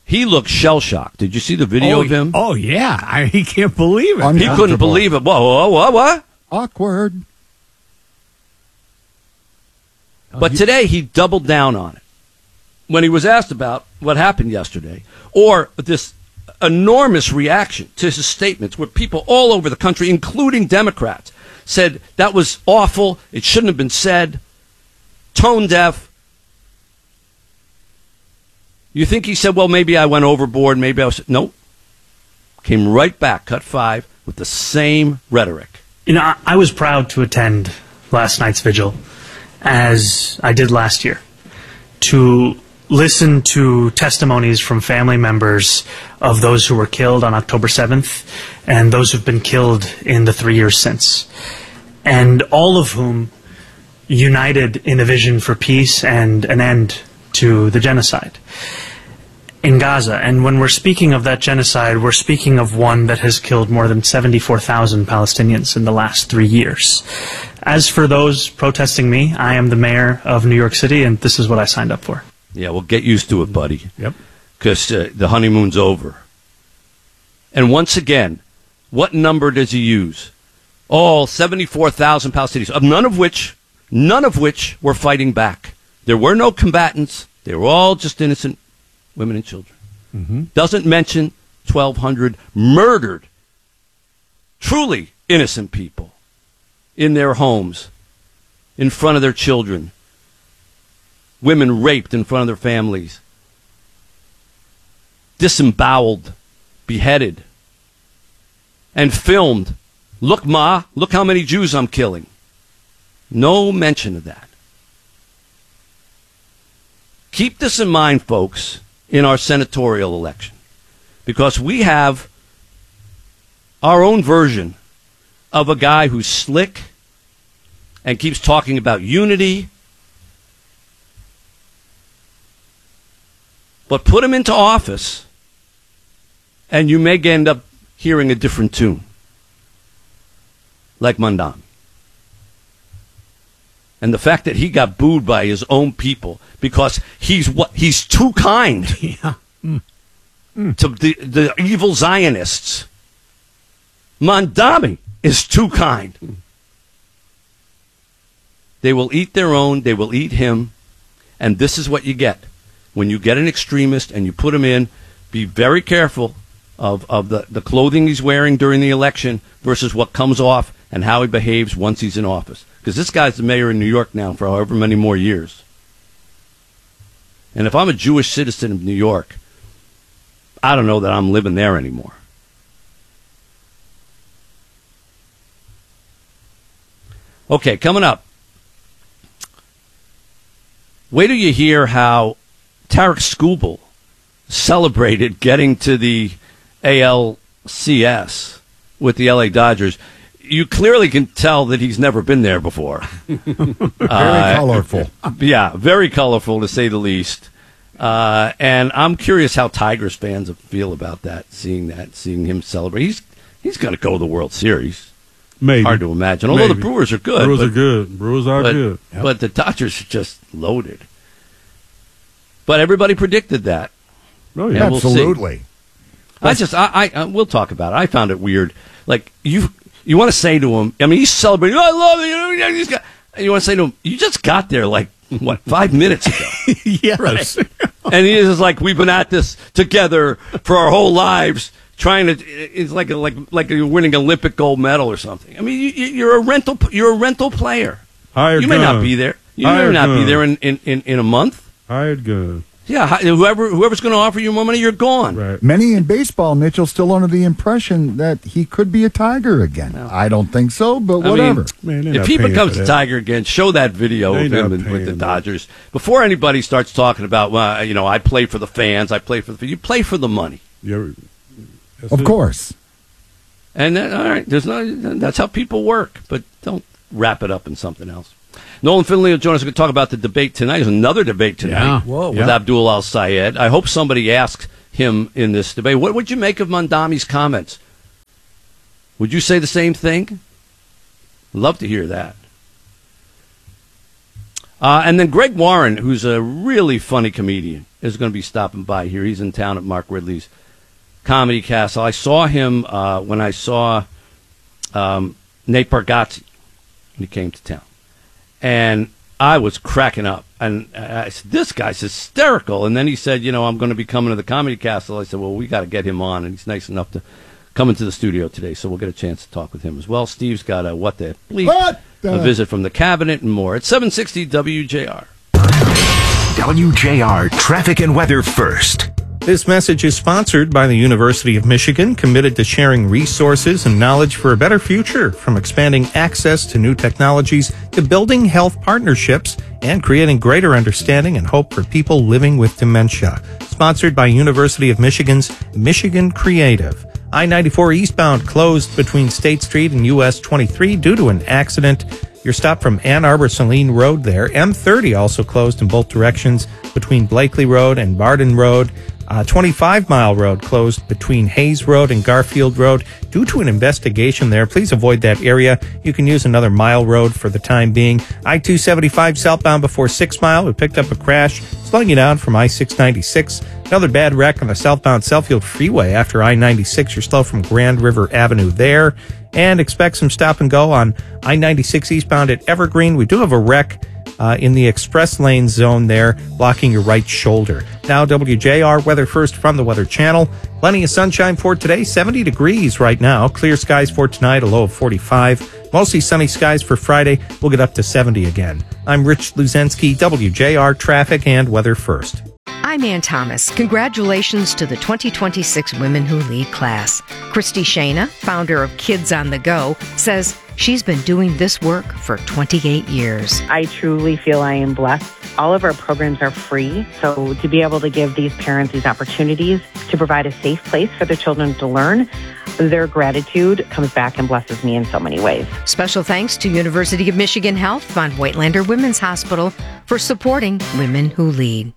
He looked shell-shocked. Did you see the video of him? Oh, yeah. He can't believe it. He couldn't believe it. Whoa, what? Awkward. But today he doubled down on it. When he was asked about what happened yesterday, or this enormous reaction to his statements where people all over the country, including Democrats, said that was awful, it shouldn't have been said, tone deaf. You think he said, well, maybe I went overboard, maybe I was... Nope. Came right back, cut 5, with the same rhetoric. You know, I was proud to attend last night's vigil, as I did last year, to listen to testimonies from family members of those who were killed on October 7th and those who've been killed in the 3 years since, and all of whom united in a vision for peace and an end to the genocide in Gaza. And when we're speaking of that genocide, we're speaking of one that has killed more than 74,000 Palestinians in the last 3 years. As for those protesting me, I am the mayor of New York City, and this is what I signed up for. Yeah, well, get used to it, buddy. Yep. Because the honeymoon's over. And once again, what number does he use? Oh, 74,000 Palestinians, none of which were fighting back. There were no combatants. They were all just innocent women and children. Mm-hmm. Doesn't mention 1,200 murdered, truly innocent people in their homes, in front of their children. Women raped in front of their families. Disemboweled, beheaded, and filmed. Look, Ma, look how many Jews I'm killing. No mention of that. Keep this in mind, folks, in our senatorial election, because we have our own version of a guy who's slick and keeps talking about unity. But put him into office, and you may end up hearing a different tune, like Mamdani. And the fact that he got booed by his own people because he's too kind to the evil Zionists. Mamdani is too kind. They will eat their own. They will eat him. And this is what you get. When you get an extremist and you put him in, be very careful of the clothing he's wearing during the election versus what comes off and how he behaves once he's in office. Because this guy's the mayor in New York now for however many more years. And if I'm a Jewish citizen of New York, I don't know that I'm living there anymore. Okay, coming up. Wait till you hear how Tarek Skubal celebrated getting to the ALCS with the LA Dodgers. You clearly can tell that he's never been there before. Very colorful. Yeah, very colorful to say the least. And I'm curious how Tigers fans feel about that, seeing him celebrate. He's going to go to the World Series. Maybe. Hard to imagine. Although the Brewers are good. Brewers are good. Yep. But the Dodgers are just loaded. But everybody predicted that. Oh, yeah. We'll absolutely. We'll talk about it. I found it weird. Like, you want to say to him, I mean, he's celebrating, I love it. You want to say to him, you just got there, 5 minutes ago. Yes. Right? And he is like, we've been at this together for our whole lives, trying to, it's like you're winning an Olympic gold medal or something. I mean, you're a rental player. Hired you may gun. not be there. You may not be there in a month. Hired gun. Yeah, whoever's going to offer you more money, you're gone. Right. Many in baseball, Mitchell, still under the impression that he could be a Tiger again. No. I don't think so, but whatever. If he becomes a Tiger again, show that video of him with the Dodgers. Before anybody starts talking about, I play for the fans, you play for the money. Of course. And then, all right, that's how people work, but don't wrap it up in something else. Nolan Finley will join us. We're going to talk about the debate tonight. There's another debate tonight with Abdul Al-Sayed. I hope somebody asks him in this debate. What would you make of Mamdani's comments? Would you say the same thing? Love to hear that. And then Greg Warren, who's a really funny comedian, is going to be stopping by here. He's in town at Mark Ridley's Comedy Castle. I saw him when I saw Nate Bargatze when he came to town. And I was cracking up. And I said, this guy's hysterical. And then he said, I'm going to be coming to the Comedy Castle. I said, well, we got to get him on. And he's nice enough to come into the studio today. So we'll get a chance to talk with him as well. Steve's got a visit from the cabinet and more. At 760 WJR. WJR Traffic and Weather First. This message is sponsored by the University of Michigan, committed to sharing resources and knowledge for a better future, from expanding access to new technologies to building health partnerships and creating greater understanding and hope for people living with dementia. Sponsored by University of Michigan's Michigan Creative. I-94 eastbound closed between State Street and US 23 due to an accident. Your stop from Ann Arbor-Saline Road there. M30 also closed in both directions between Blakely Road and Barden Road. 25-mile road closed between Hayes Road and Garfield Road due to an investigation there. Please avoid that area. You can use another mile road for the time being. I-275 southbound before 6 Mile. We picked up a crash, slowing you down from I-696. Another bad wreck on the southbound Southfield Freeway after I-96. You're slow from Grand River Avenue there. And expect some stop and go on I-96 eastbound at Evergreen. We do have a wreck in the express lane zone there, blocking your right shoulder. Now, WJR Weather First from the Weather Channel. Plenty of sunshine for today, 70 degrees right now. Clear skies for tonight, a low of 45. Mostly sunny skies for Friday. We'll get up to 70 again. I'm Rich Luzensky, WJR Traffic and Weather First. I'm Ann Thomas. Congratulations to the 2026 Women Who Lead class. Christy Shana, founder of Kids on the Go, says she's been doing this work for 28 years. I truly feel I am blessed. All of our programs are free, so to be able to give these parents these opportunities to provide a safe place for their children to learn, their gratitude comes back and blesses me in so many ways. Special thanks to University of Michigan Health, Von Voigtlander Women's Hospital, for supporting Women Who Lead.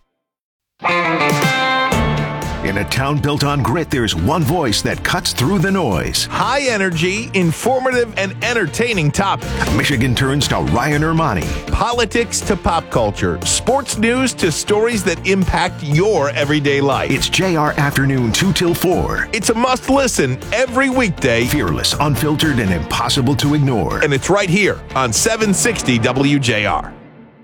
In a town built on grit, there's one voice that cuts through the noise. High energy, informative, and entertaining topic. Michigan turns to Ryan Ermani. Politics to pop culture. Sports news to stories that impact your everyday life. It's JR Afternoon 2 till 4. It's a must listen every weekday. Fearless, unfiltered, and impossible to ignore. And it's right here on 760 WJR.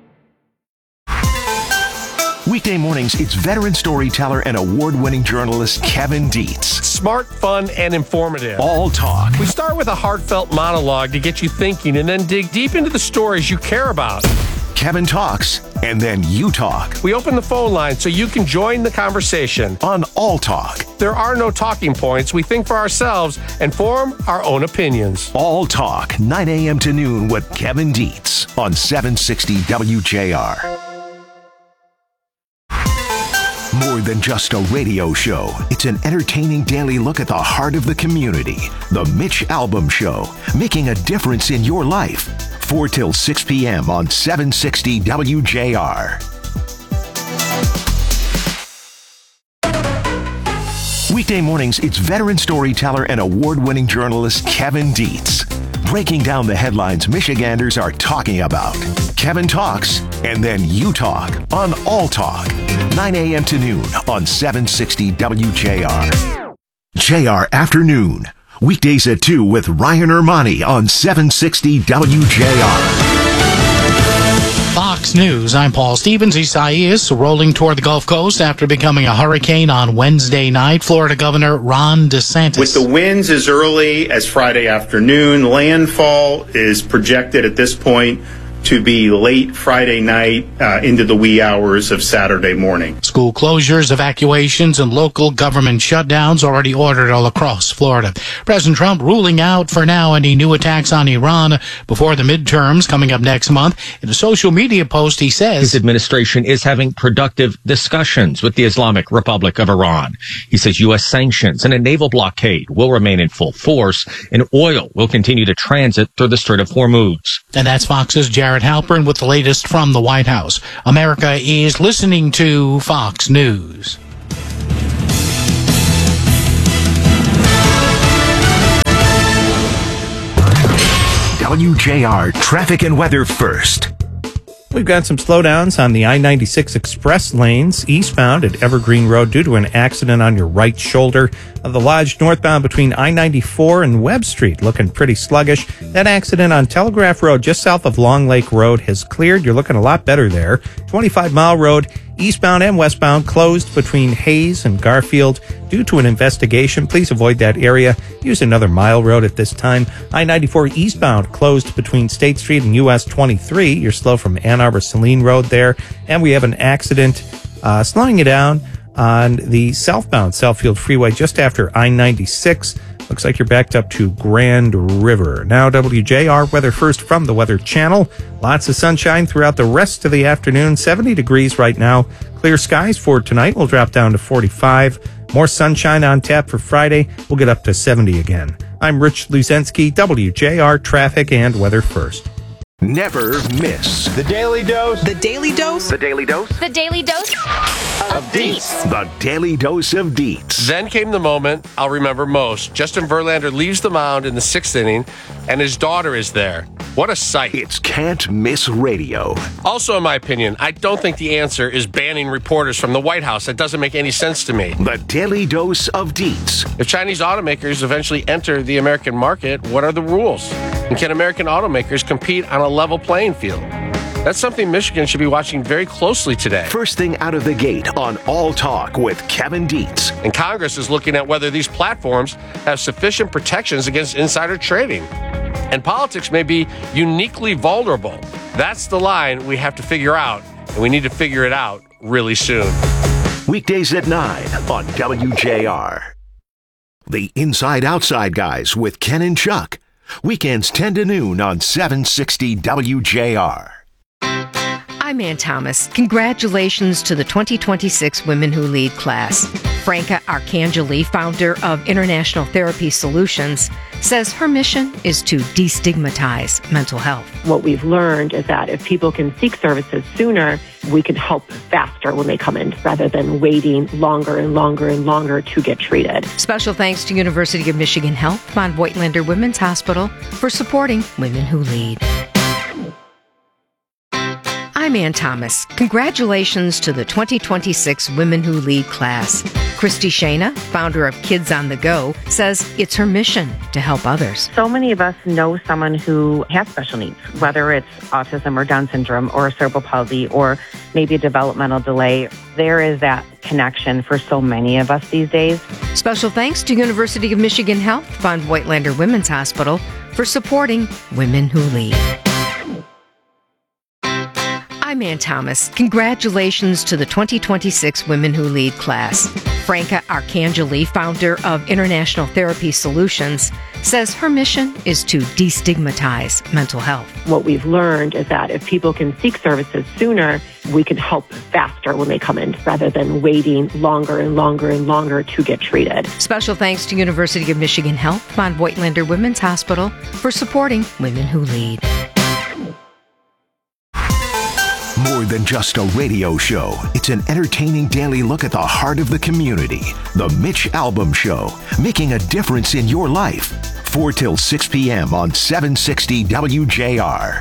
Weekday mornings, it's veteran storyteller and award-winning journalist Kevin Dietz. Smart, fun, and informative. All talk. We start with a heartfelt monologue to get you thinking and then dig deep into the stories you care about. Kevin talks, and then you talk. We open the phone line so you can join the conversation. On All Talk. There are no talking points. We think for ourselves and form our own opinions. All Talk, 9 a.m. to noon with Kevin Dietz on 760 WJR. More than just a radio show, it's an entertaining daily look at the heart of the community. The Mitch Albom Show, making a difference in your life. 4 till 6 p.m. on 760 WJR. Weekday mornings, it's veteran storyteller and award-winning journalist Kevin Dietz. Breaking down the headlines Michiganders are talking about. Kevin talks, and then you talk on All Talk. 9 a.m. to noon on 760 WJR. JR Afternoon. Weekdays at 2 with Ryan Ermani on 760 WJR. Fox News, I'm Paul Stevens. Isaias rolling toward the Gulf Coast after becoming a hurricane on Wednesday night. Florida Governor Ron DeSantis. With the winds as early as Friday afternoon, landfall is projected at this point to be late Friday night into the wee hours of Saturday morning. School closures, evacuations, and local government shutdowns already ordered all across Florida. President Trump ruling out for now any new attacks on Iran before the midterms coming up next month. In a social media post, he says his administration is having productive discussions with the Islamic Republic of Iran. He says U.S. sanctions and a naval blockade will remain in full force, and oil will continue to transit through the Strait of Hormuz. And that's Fox's Jared Halpern with the latest from the White House. America is listening to Fox News. WJR Traffic and Weather First. We've got some slowdowns on the I-96 express lanes eastbound at Evergreen Road due to an accident on your right shoulder of the Lodge northbound between I-94 and Webb Street. Looking pretty sluggish. That accident on Telegraph Road just south of Long Lake Road has cleared. You're looking a lot better there. 25 Mile Road eastbound and westbound closed between Hayes and Garfield due to an investigation. Please avoid that area. Use another mile road at this time. I-94 eastbound closed between State Street and US 23. You're slow from Ann Arbor Saline Road there. And we have an accident slowing you down on the southbound Southfield Freeway just after I-96. Looks like you're backed up to Grand River. Now WJR weather first from the Weather Channel. Lots of sunshine throughout the rest of the afternoon. 70 degrees right now. Clear skies for tonight. We'll drop down to 45. More sunshine on tap for Friday. We'll get up to 70 again. I'm Rich Luzensky, WJR Traffic and Weather First. Never miss The Daily Dose. The Daily Dose. The Daily Dose The Daily Dose of Deets. The Daily Dose of Deets. Then came the moment I'll remember most. Justin Verlander leaves the mound in the 6th inning, and his daughter is there. What a sight. It's Can't Miss Radio. Also, in my opinion, I don't think the answer is banning reporters from the White House. That doesn't make any sense to me. The Daily Dose of Deets. If Chinese automakers eventually enter the American market, what are the rules? And can American automakers compete on a level playing field? That's something Michigan should be watching very closely today. First thing out of the gate on All Talk with Kevin Dietz. And Congress is looking at whether these platforms have sufficient protections against insider trading. And politics may be uniquely vulnerable. That's the line we have to figure out, and we need to figure it out really soon. Weekdays at 9 on WJR. The Inside Outside Guys with Ken and Chuck. Weekends 10 to noon on 760 WJR. I'm Ann Thomas. Congratulations to the 2026 Women Who Lead class. Franca Arcangeli, founder of International Therapy Solutions, says her mission is to destigmatize mental health. What we've learned is that if people can seek services sooner, we can help faster when they come in rather than waiting longer and longer and longer to get treated. Special thanks to University of Michigan Health, von Voigtlander Women's Hospital, for supporting Women Who Lead. I'm Ann Thomas. Congratulations to the 2026 Women Who Lead class. Christy Shana, founder of Kids on the Go, says it's her mission to help others. So many of us know someone who has special needs, whether it's autism or Down syndrome or cerebral palsy or maybe a developmental delay. There is that connection for so many of us these days. Special thanks to University of Michigan Health, von Voigtlander Women's Hospital, for supporting Women Who Lead. I'm Ann Thomas. Congratulations to the 2026 Women Who Lead class. Franca Arcangeli, founder of International Therapy Solutions, says her mission is to destigmatize mental health. What we've learned is that if people can seek services sooner, we can help faster when they come in rather than waiting longer and longer and longer to get treated. Special thanks to University of Michigan Health, von Voigtlander Women's Hospital, for supporting Women Who Lead. More than just a radio show, it's an entertaining daily look at the heart of the community. The Mitch Albom Show, making a difference in your life. 4 till 6 p.m. on 760 WJR.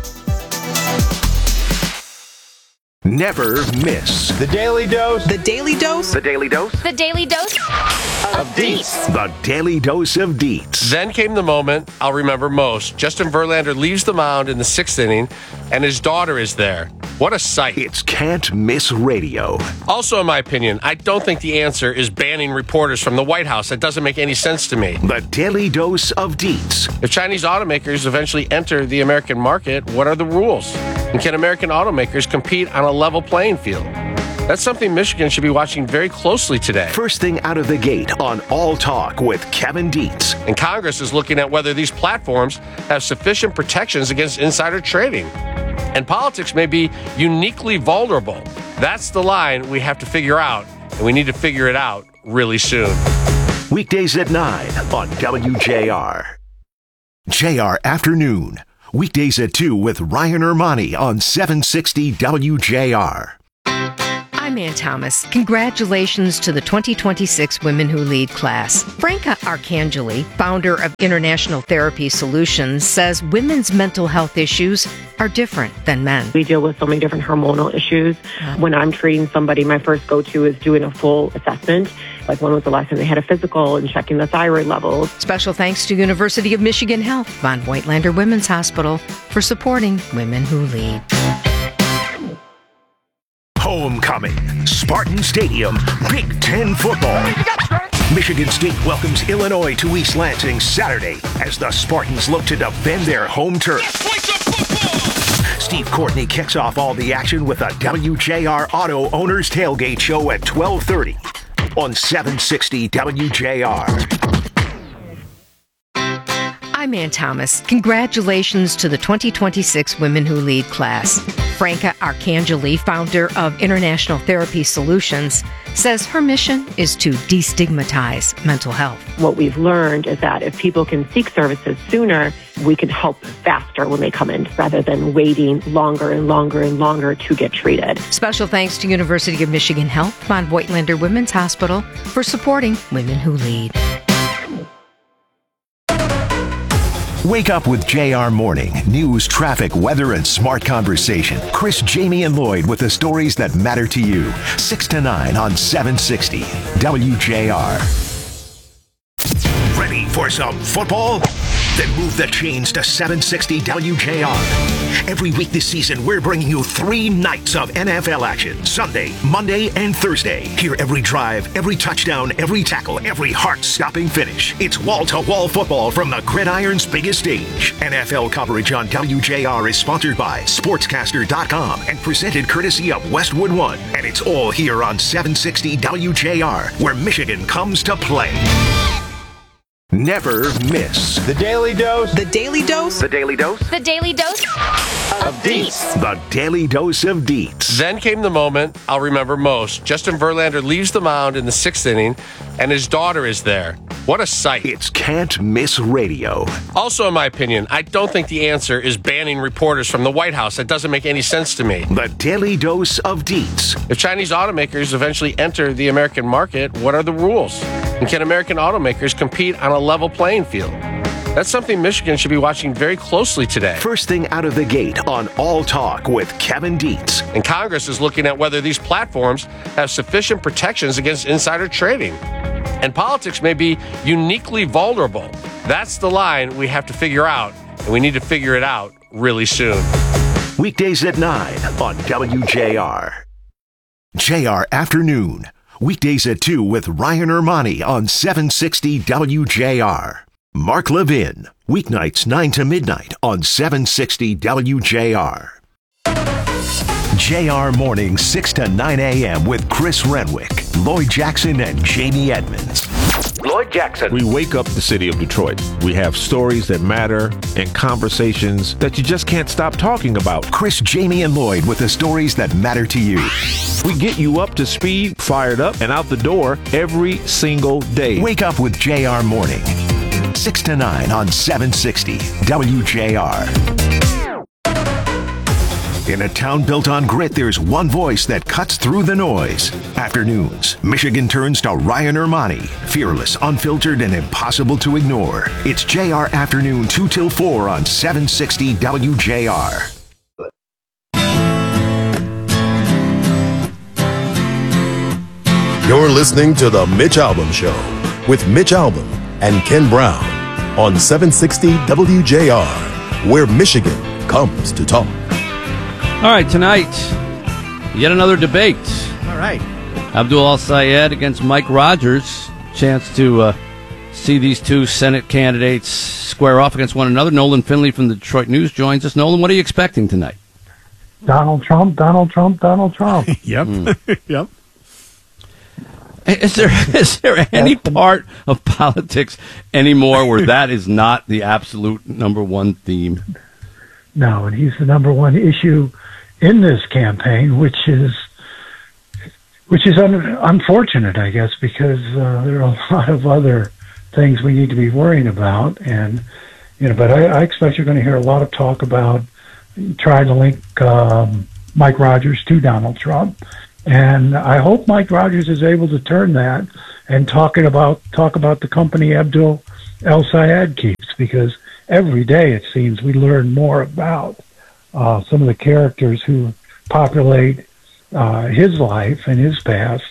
Never miss The Daily Dose. The Daily Dose. The Daily Dose The Daily Dose of Deets. The Daily Dose of Deets. Then came the moment I'll remember most. Justin Verlander leaves the mound in the 6th inning, and his daughter is there. What a sight. It's Can't Miss Radio. Also, in my opinion, I don't think the answer is banning reporters from the White House. That doesn't make any sense to me. The Daily Dose of Deets. If Chinese automakers eventually enter the American market, what are the rules? And can American automakers compete on a level playing field? That's something Michigan should be watching very closely today. First thing out of the gate on All Talk with Kevin Dietz. And Congress is looking at whether these platforms have sufficient protections against insider trading. And politics may be uniquely vulnerable. That's the line we have to figure out, and we need to figure it out really soon. Weekdays at 9 on WJR. JR Afternoon. Weekdays at 2 with Ryan Ermani on 760 WJR. I'm Ann Thomas. Congratulations to the 2026 Women Who Lead class. Franca Arcangeli, founder of International Therapy Solutions, says women's mental health issues are different than men. We deal with so many different hormonal issues. When I'm treating somebody, my first go-to is doing a full assessment. Like when was the last time they had a physical and checking the thyroid levels. Special thanks to University of Michigan Health, Von Voigtlander Women's Hospital, for supporting Women Who Lead. Homecoming, Spartan Stadium, Big Ten football. Michigan State welcomes Illinois to East Lansing Saturday as the Spartans look to defend their home turf. Steve Courtney kicks off all the action with a WJR Auto Owners Tailgate Show at 12:30 on 760 WJR. I'm Ann Thomas. Congratulations to the 2026 Women Who Lead class. Franca Arcangeli, founder of International Therapy Solutions, says her mission is to destigmatize mental health. What we've learned is that if people can seek services sooner, we can help faster when they come in rather than waiting longer and longer and longer to get treated. Special thanks to University of Michigan Health, Von Voigtlander Women's Hospital, for supporting Women Who Lead. Wake up with JR Morning. News, traffic, weather, and smart conversation. Chris, Jamie, and Lloyd with the stories that matter to you. 6 to 9 on 760 WJR. Ready for some football? Then move the chains to 760 WJR. Every week this season, we're bringing you 3 nights of NFL action. Sunday, Monday, and Thursday. Hear every drive, every touchdown, every tackle, every heart-stopping finish. It's wall-to-wall football from the gridiron's biggest stage. NFL coverage on WJR is sponsored by Sportscaster.com and presented courtesy of Westwood One. And it's all here on 760 WJR, where Michigan comes to play. Never miss The Daily Dose. The Daily Dose. The Daily Dose The Daily Dose of Deets. The Daily Dose of Deets. Then came the moment I'll remember most. Justin Verlander leaves the mound in the 6th inning, and his daughter is there. What a sight. It's Can't Miss Radio. Also, in my opinion, I don't think the answer is banning reporters from the White House. That doesn't make any sense to me. The Daily Dose of Deets. If Chinese automakers eventually enter the American market, what are the rules? And can American automakers compete on a level playing field? That's something Michigan should be watching very closely today. First thing out of the gate on All Talk with Kevin Dietz. And Congress is looking at whether these platforms have sufficient protections against insider trading. And politics may be uniquely vulnerable. That's the line we have to figure out, and we need to figure it out really soon. Weekdays at 9 on WJR. JR Afternoon. Weekdays at 2 with Ryan Ermani on 760 WJR. Mark Levin. Weeknights 9 to midnight on 760 WJR. JR Morning 6 to 9 a.m. with Chris Renwick, Lloyd Jackson, and Jamie Edmonds. Lloyd Jackson. We wake up the city of Detroit. We have stories that matter and conversations that you just can't stop talking about. Chris, Jamie, and Lloyd with the stories that matter to you. We get you up to speed, fired up, and out the door every single day. Wake up with JR Morning. 6 to 9 on 760 WJR. In a town built on grit, there's one voice that cuts through the noise. Afternoons, Michigan turns to Ryan Ermani. Fearless, unfiltered, and impossible to ignore. It's JR Afternoon 2 till 4 on 760 WJR. You're listening to The Mitch Albom Show with Mitch Albom and Ken Brown on 760 WJR, where Michigan comes to talk. All right, tonight, yet another debate. All right. Abdul Al-Sayed against Mike Rogers. Chance to see these two Senate candidates square off against one another. Nolan Finley from the Detroit News joins us. Nolan, what are you expecting tonight? Donald Trump, Donald Trump, Donald Trump. Yep. Yep. Is there any part of politics anymore where that is not the absolute number one theme? No, and he's the number one issue in this campaign, which is unfortunate, I guess, because there are a lot of other things we need to be worrying about, and but I expect you're going to hear a lot of talk about trying to link Mike Rogers to Donald Trump, And I hope Mike Rogers is able to turn that and talk about the company Abdul El Sayed keeps, because every day it seems we learn more about some of the characters who populate his life and his past.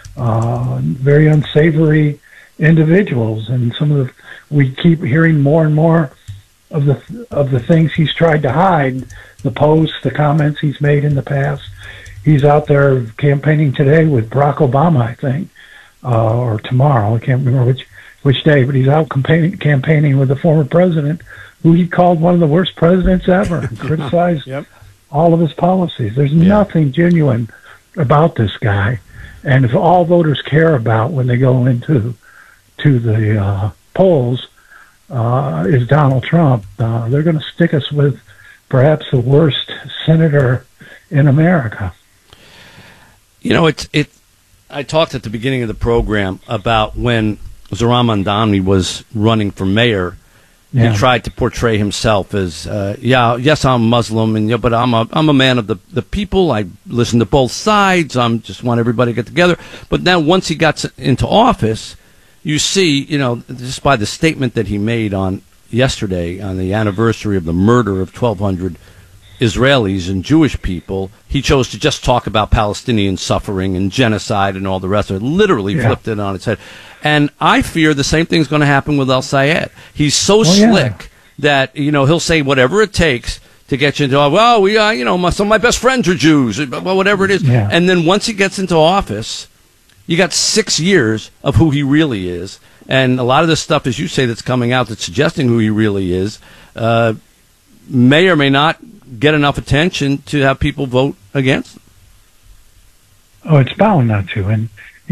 Very unsavory individuals, and we keep hearing more and more of the things he's tried to hide, the posts, the comments he's made in the past. He's out there campaigning today with Barack Obama, I think, or tomorrow. I can't remember which day, but he's out campaigning with the former president, who he called one of the worst presidents ever, and criticized all of his policies. There's nothing genuine about this guy. And if all voters care about when they go into the polls is Donald Trump, they're going to stick us with perhaps the worst senator in America. You know, I talked at the beginning of the program about when Zohran Mamdani was running for mayor. Yeah. He tried to portray himself as, yes, I'm Muslim, but I'm a man of the people. I listen to both sides. I just want everybody to get together. But now, once he got into office, you see, just by the statement that he made on yesterday on the anniversary of the murder of 1,200 Israelis and Jewish people, he chose to just talk about Palestinian suffering and genocide and all the rest of it. Literally flipped it on its head. And I fear the same thing's going to happen with El Sayed. He's so slick that, he'll say whatever it takes to get you into, some of my best friends are Jews, whatever it is. Yeah. And then once he gets into office, you got 6 years of who he really is. And a lot of the stuff, as you say, that's coming out that's suggesting who he really is, may or may not get enough attention to have people vote against him. Oh, it's bound not to. And,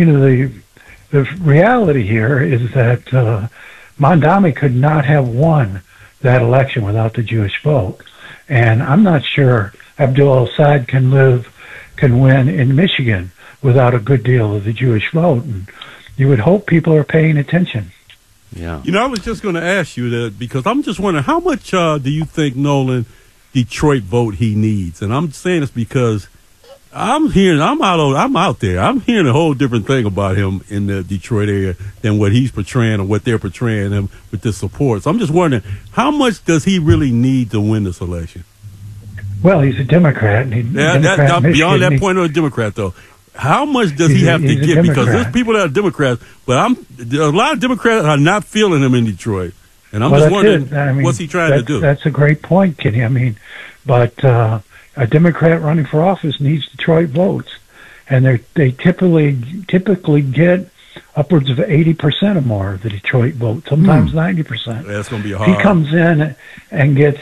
the reality here is that Mamdani could not have won that election without the Jewish vote. And I'm not sure Abdul El Sayed can win in Michigan without a good deal of the Jewish vote. And you would hope people are paying attention. Yeah. I was just going to ask you that, because I'm just wondering, how much do you think Nolan Detroit vote he needs? And I'm saying this because I'm out there. I'm hearing a whole different thing about him in the Detroit area than what he's portraying or what they're portraying him with the support. So I'm just wondering, how much does he really need to win this election? Well, he's a Democrat. And beyond that point of a Democrat, though, how much does he have to get? Because there's people that are Democrats, but a lot of Democrats are not feeling him in Detroit. And I'm just wondering, what's he trying to do? That's a great point, Kenny. But a Democrat running for office needs Detroit votes, and they typically get upwards of 80% or more of the Detroit vote, sometimes 90%. That's going to be hard. He comes in and gets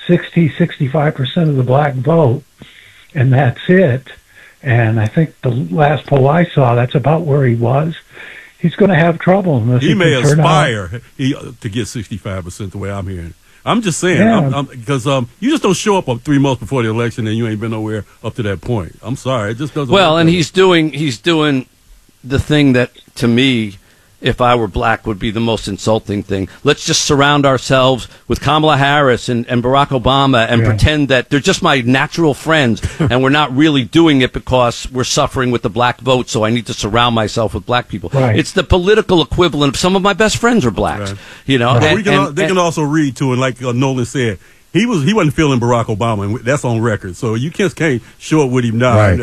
65% of the black vote, and that's it. And I think the last poll I saw, that's about where he was. He's going to have trouble unless he may aspire to get 65% the way I'm hearing. I'm just saying, because you just don't show up 3 months before the election and you ain't been nowhere up to that point. I'm sorry, it just doesn't. Well, and he's doing the thing that, to me, if I were black, would be the most insulting thing. Let's just surround ourselves with Kamala Harris and Barack Obama and pretend that they're just my natural friends, and we're not really doing it because we're suffering with the black vote, so I need to surround myself with black people. Right. It's the political equivalent of some of my best friends are blacks. Right. They can also read, too, and like Nolan said, he wasn't feeling Barack Obama, and that's on record. So you can't show up with him now. Right.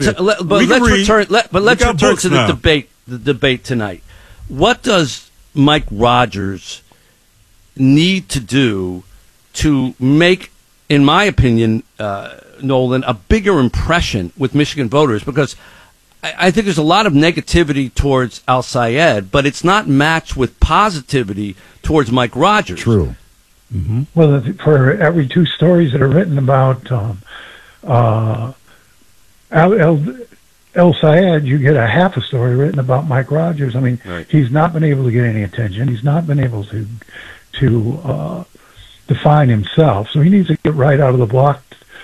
Let's return to the debate tonight. What does Mike Rogers need to do to make, in my opinion, Nolan, a bigger impression with Michigan voters? Because I think there's a lot of negativity towards El Sayed, but it's not matched with positivity towards Mike Rogers. True. Mm-hmm. Well, for every 2 stories that are written about El Sayed, you get a half a story written about Mike Rogers. I mean, He's not been able to get any attention. He's not been able to define himself. So he needs to get right out of the block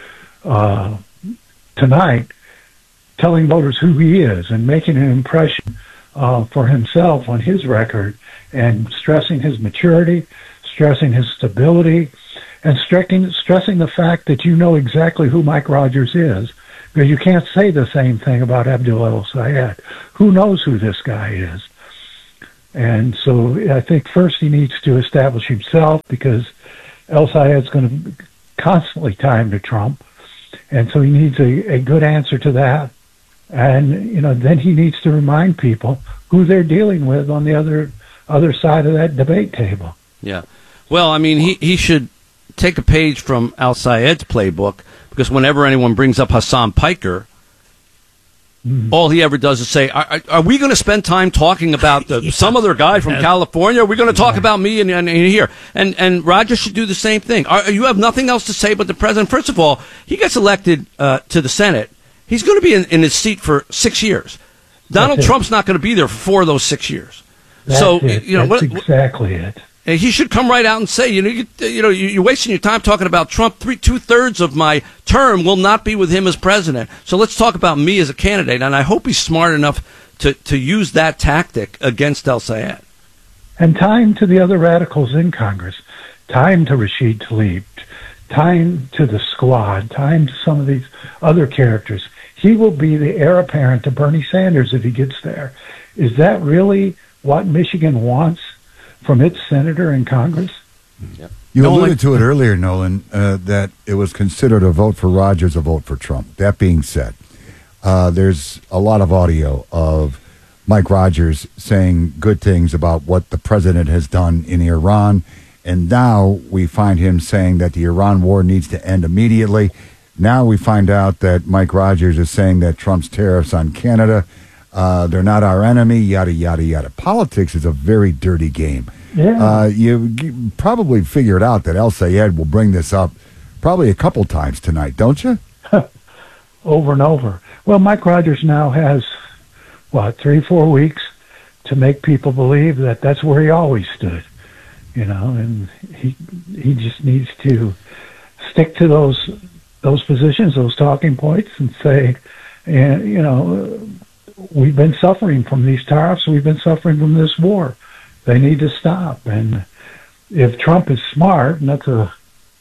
tonight, telling voters who he is and making an impression for himself on his record, and stressing his maturity, stressing his stability, and stressing the fact that you know exactly who Mike Rogers is, Because you can't say the same thing about Abdul El-Sayed. Who knows who this guy is? And so I think first he needs to establish himself, because El-Sayed's going to constantly tie him to Trump. And so he needs a good answer to that. And, then he needs to remind people who they're dealing with on the other side of that debate table. Yeah. Well, I mean, he should take a page from Al-Sayed's playbook, because whenever anyone brings up Hassan Piker, all he ever does is say, are we going to spend time talking about some other guy from California? Are we going to talk about me and here? And Rogers should do the same thing. You have nothing else to say but the president. First of all, he gets elected to the Senate. He's going to be in his seat for 6 years. Donald Trump's not going to be there for 4 of those 6 years. That's exactly it. He should come right out and say, you're wasting your time talking about Trump. 2/3 of my term will not be with him as president. So let's talk about me as a candidate. And I hope he's smart enough to use that tactic against El-Sayed. And time to the other radicals in Congress, time to Rashid Tlaib, time to the Squad, time to some of these other characters. He will be the heir apparent to Bernie Sanders if he gets there. Is that really what Michigan wants from its senator in Congress? Yep. You alluded to it earlier, Nolan, that it was considered a vote for Rogers, a vote for Trump. That being said, there's a lot of audio of Mike Rogers saying good things about what the president has done in Iran, and now we find him saying that the Iran war needs to end immediately. Now we find out that Mike Rogers is saying that Trump's tariffs on Canada, they're not our enemy, yada, yada, yada. Politics is a very dirty game. Yeah. You probably figured out that El-Sayed will bring this up probably a couple times tonight, don't you? Over and over. Well, Mike Rogers now has, 3-4 weeks to make people believe that that's where he always stood, and he just needs to stick to those positions, those talking points, and say, we've been suffering from these tariffs, we've been suffering from this war. They need to stop. And if Trump is smart, and that's a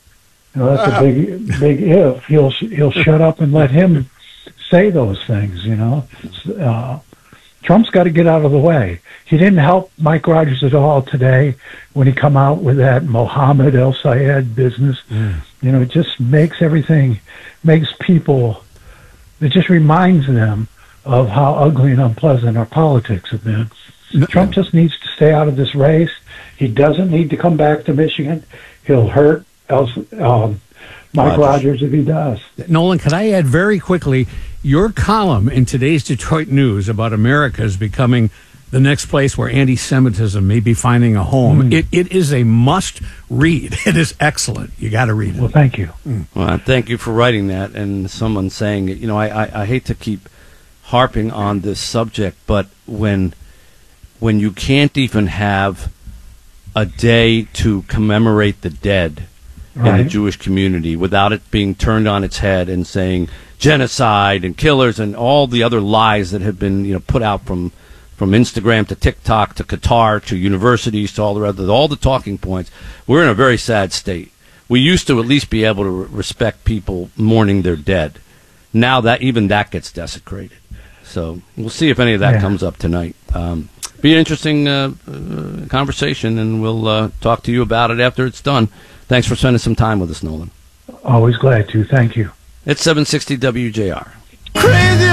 big if, he'll shut up and let him say those things. Trump's got to get out of the way. He didn't help Mike Rogers at all today when he come out with that Mohammed El-Sayed business. It just makes people, it just reminds them of how ugly and unpleasant our politics have been. Trump just needs to stay out of this race. He doesn't need to come back to Michigan. He'll hurt Mike Rogers if he does. Nolan, could I add very quickly, your column in today's Detroit News about America is becoming the next place where anti-Semitism may be finding a home. It is a must read. It is excellent. You got to read it. Well, thank you. Well, thank you for writing that. And someone saying, I hate to keep harping on this subject, but when you can't even have a day to commemorate the dead in the Jewish community without it being turned on its head and saying genocide and killers and all the other lies that have been put out from Instagram to TikTok to Qatar to universities to all the talking points, we're in a very sad state. We used to at least be able to respect people mourning their dead. Now that even that gets desecrated. So we'll see if any of that comes up tonight. Be an interesting conversation, and we'll talk to you about it after it's done. Thanks for spending some time with us, Nolan. Always glad to. Thank you. It's 760 WJR. Crazy